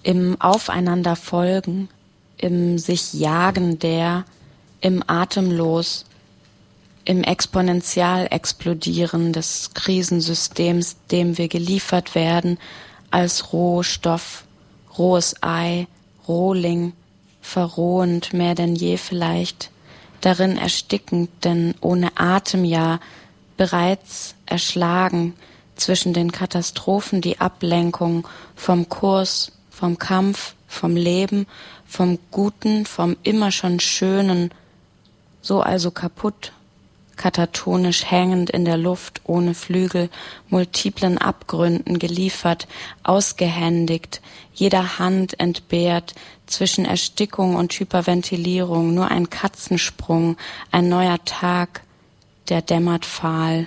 im Aufeinanderfolgen, im sich jagen im Atemlos, im exponentiell explodieren des Krisensystems, dem wir geliefert werden, als Rohstoff, rohes Ei, Rohling, verrohend mehr denn je vielleicht, darin erstickend, denn ohne Atem ja, bereits erschlagen, zwischen den Katastrophen die Ablenkung vom Kurs, vom Kampf, vom Leben, vom Guten, vom immer schon Schönen, so also kaputt, katatonisch hängend in der Luft, ohne Flügel, multiplen Abgründen geliefert, ausgehändigt, jeder Hand entbehrt, zwischen Erstickung und Hyperventilierung, nur ein Katzensprung, ein neuer Tag, der dämmert fahl.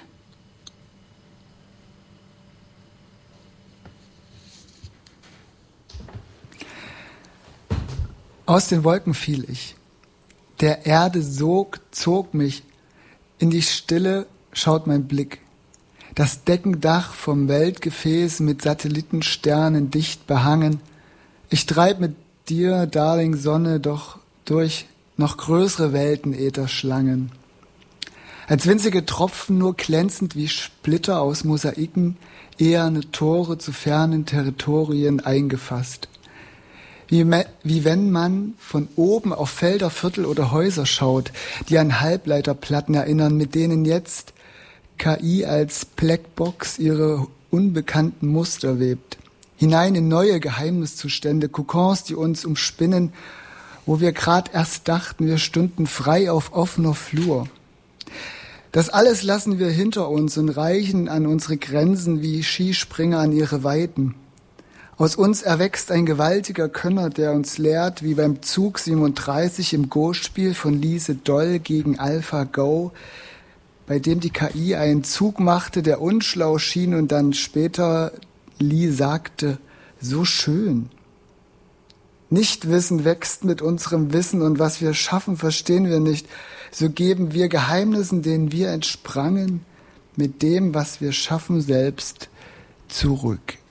Aus den Wolken fiel ich. Der Erde Sog zog mich. In die Stille schaut mein Blick. Das Deckendach vom Weltgefäß mit Satellitensternen dicht behangen. Ich treib mit dir, Darling Sonne, doch durch noch größere Weltenätherschlangen. Als winzige Tropfen, nur glänzend wie Splitter aus Mosaiken, eherne Tore zu fernen Territorien eingefasst. Wie wenn man von oben auf Felder, Viertel oder Häuser schaut, die an Halbleiterplatten erinnern, mit denen jetzt KI als Blackbox ihre unbekannten Muster webt. Hinein in neue Geheimniszustände, Kokons, die uns umspinnen, wo wir grad erst dachten, wir stünden frei auf offener Flur. Das alles lassen wir hinter uns und reichen an unsere Grenzen wie Skispringer an ihre Weiten. Aus uns erwächst ein gewaltiger Könner, der uns lehrt, wie beim Zug 37 im Go-Spiel von Lise Doll gegen AlphaGo, bei dem die KI einen Zug machte, der unschlau schien und dann später Lee sagte, so schön. Nichtwissen wächst mit unserem Wissen und was wir schaffen, verstehen wir nicht. So geben wir Geheimnissen, denen wir entsprangen, mit dem, was wir schaffen, selbst zurück.